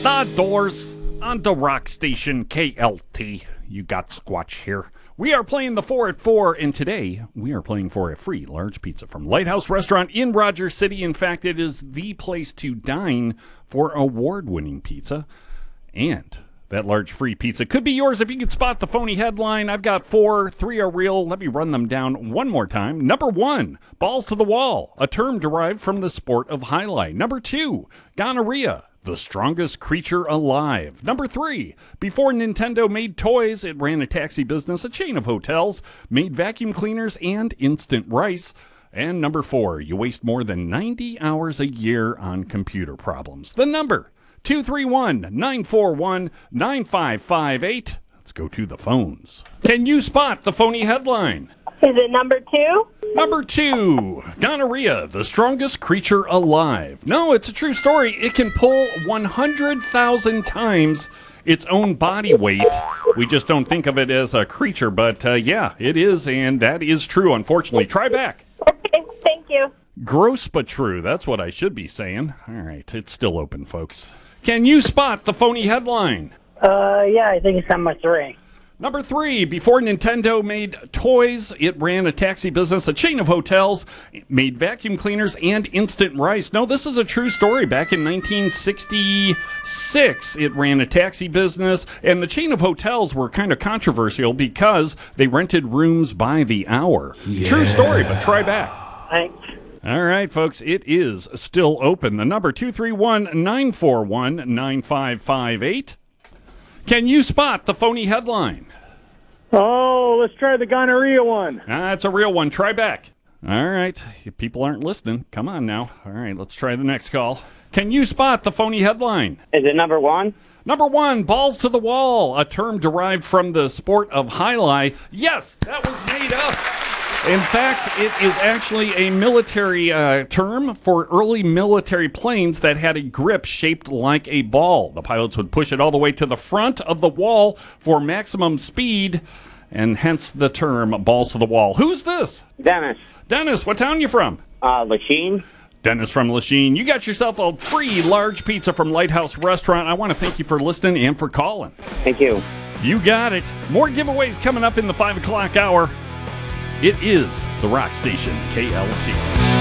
The Doors on the rock station KLT. You got Squatch here. We are playing the 4 at 4, and today we are playing for a free large pizza from Lighthouse Restaurant in Rogers City. In fact, it is the place to dine for award-winning pizza. And that large free pizza could be yours if you could spot the phony headline. I've got 4, 3 are real. Let me run them down one more time. Number 1, balls to the wall, a term derived from the sport of highlight. Number 2, gonorrhea, the strongest creature alive. Number 3, before Nintendo made toys, it ran a taxi business, a chain of hotels, made vacuum cleaners, and instant rice. And number 4, you waste more than 90 hours a year on computer problems. The number 231-941-9558. Let's go to the phones. Can you spot the phony headline? Is it number 2? Number 2, gonorrhea, the strongest creature alive. No, it's a true story. It can pull 100,000 times its own body weight. We just don't think of it as a creature, but yeah, it is, and that is true, unfortunately. Try back. Okay, thank you. Gross but true. That's what I should be saying. All right, it's still open, folks. Can you spot the phony headline? Yeah, I think it's number 3. Number 3, before Nintendo made toys, it ran a taxi business, a chain of hotels, made vacuum cleaners, and instant rice. No, this is a true story. Back in 1966, it ran a taxi business, and the chain of hotels were kind of controversial because they rented rooms by the hour. Yeah. True story, but try back. Thanks. All right, folks, it is still open. The number 231-941-9558. Can you spot the phony headline? Oh, let's try the gonorrhea one. That's a real one. Try back. All right. If people aren't listening, come on now. All right, let's try the next call. Can you spot the phony headline? Is it number 1? Number 1, balls to the wall, a term derived from the sport of highlight. Yes, that was made up. In fact, it is actually a military term for early military planes that had a grip shaped like a ball. The pilots would push it all the way to the front of the wall for maximum speed, and hence the term balls to the wall. Who's this? Dennis. Dennis, what town you from? Lachine. Dennis from Lachine. You got yourself a free large pizza from Lighthouse Restaurant. I want to thank you for listening and for calling. Thank you. You got it. More giveaways coming up in the 5 o'clock hour. It is the rock station, KLT.